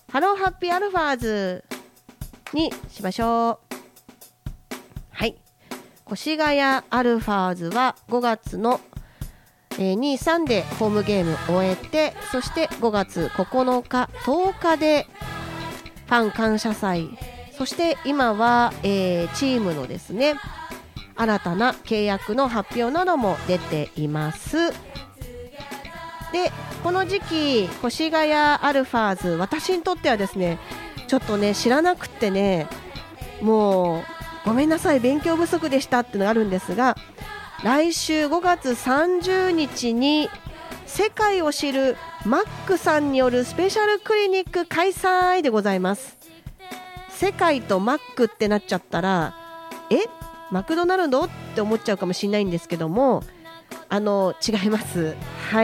ハローハッピーアルファーズにしましょう。はい。越谷アルファーズは5月の2、3でホームゲームを終えて、そして5月9日、10日でファン感謝祭、そして今は、チームのですね、新たな契約の発表なども出ています。で、この時期、越谷アルファーズ、私にとってはですね、ちょっとね、知らなくってね、もうごめんなさい、勉強不足でしたっていうのがあるんですが、来週5月30日に世界を知るマックさんによるスペシャルクリニック開催でございます。世界とマックってなっちゃったら、マクドナルドって思っちゃうかもしれないんですけども、違います。はい、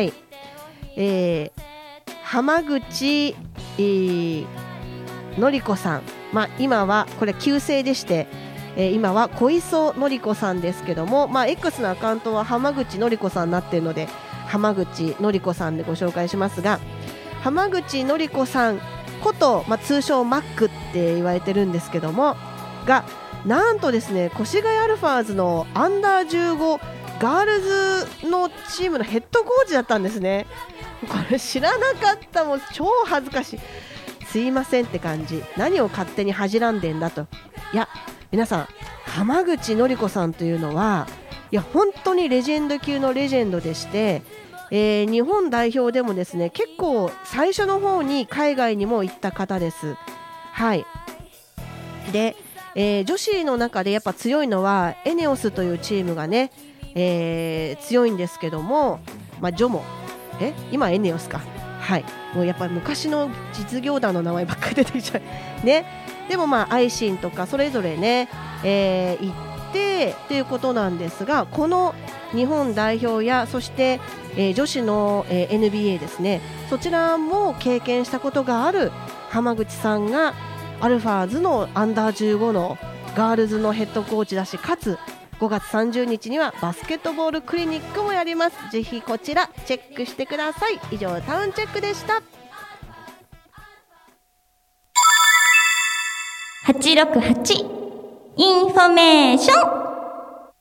浜口、のりこさん、今はこれ旧姓でして、今は小磯のりこさんですけども、X のアカウントは浜口のりこさんになっているので、浜口のりこさんでご紹介しますが、浜口のりこさんこと、通称マックって言われてるんですけども、がなんとですね、越谷アルファーズのアンダー15ガールズのチームのヘッドコーチだったんですね。これ知らなかった。もう超恥ずかしい。すいませんって感じ。何を勝手に恥じらんでんだと。いや、皆さん、浜口のりこさんというのは、いや本当にレジェンド級のレジェンドでして、日本代表でもですね、結構最初の方に海外にも行った方です。はい。で、女子の中でやっぱ強いのはエネオスというチームがね、強いんですけども、ジョモ、今エネオスか。はい。もうやっぱり昔の実業団の名前ばっかり出てきちゃうね。でもアイシンとかそれぞれね、行ってということなんですが、この日本代表やそして、女子の、NBA ですね、そちらも経験したことがある浜口さんがアルファーズのアンダー15のガールズのヘッドコーチだし、かつ5月30日にはバスケットボールクリニックもやります。ぜひこちらチェックしてください。以上、タウンチェックでした。 868インフォメーション。